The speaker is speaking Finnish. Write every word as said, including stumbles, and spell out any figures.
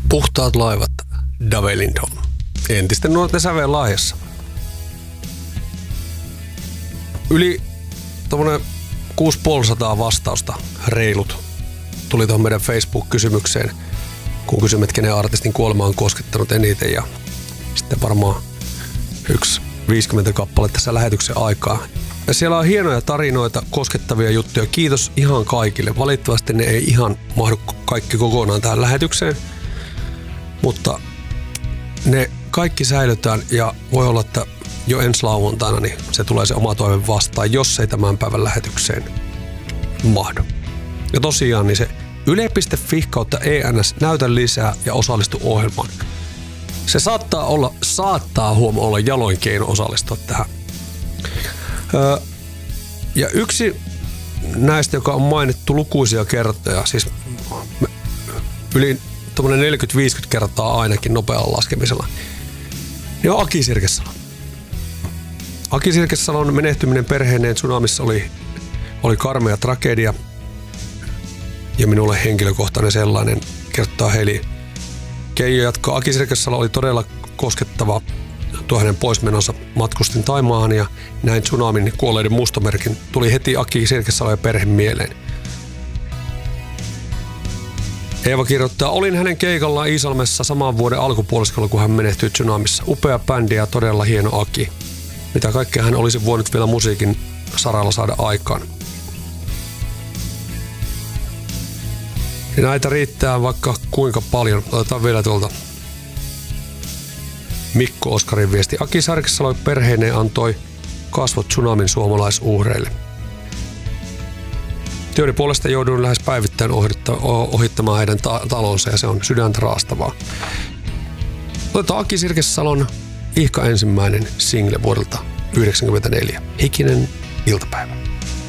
Puhtaat laivat, Dave Lindholm. Entisten nuorten säveen lahjassa. Yli tuommoinen kuusisataaviisikymmentä vastausta, reilut, tuli tuohon meidän Facebook-kysymykseen, kun kysymme, että kenen artistin kuolema on koskettanut eniten. Ja sitten varmaan yksi viisikymmentä kappale tässä lähetyksen aikaa. Ja siellä on hienoja tarinoita, koskettavia juttuja. Kiitos ihan kaikille. Valitettavasti ne ei ihan mahdu kaikki kokonaan tähän lähetykseen, mutta ne kaikki säilytään ja voi olla, että jo ensi lauantaina niin se tulee se oma toive vastaan, jos ei tämän päivän lähetykseen mahdu. Ja tosiaan niin se yle piste fi kautta E N S näytä lisää ja osallistu ohjelmaan. Se saattaa olla, saattaa huomaa olla jaloin keino osallistua tähän. Öö, ja yksi näistä, joka on mainittu lukuisia kertoja, siis yli neljäkymmentä viisikymmentä kertaa ainakin nopealla laskemisella, niin on Aki Sirkesalo. Aki Sirkesalon menehtyminen perheineen tsunamissa oli, oli karmea tragedia ja minulle henkilökohtainen sellainen, kertaa Heli. Keijo jatkaa. Aki Sirkesalo oli todella koskettava tuo hänen poismenonsa. Matkustin Taimaahan ja näin tsunamin kuolleiden mustomerkin. Tuli heti Aki Sirkesalo ja perhe mieleen. Eeva kirjoittaa, olin hänen keikallaan Iisalmessa saman vuoden alkupuoliskolla, kun hän menehtyi tsunamissa. Upea bändi ja todella hieno Aki. Mitä kaikkea hän olisi voinut vielä musiikin saralla saada aikaan. Ja näitä riittää vaikka kuinka paljon. Otetaan vielä tuolta Mikko Oskarin viesti. Aki Sirkesalo perheineen antoi kasvot tsunamin suomalaisuhreille. Työni puolesta jouduin lähes päivittäin ohittamaan heidän ta- talonsa ja se on sydäntä raastavaa. Otetaan Aki Sirkesalon ihka ensimmäinen single vuodelta yhdeksänkymmentäneljä. Hikinen iltapäivä.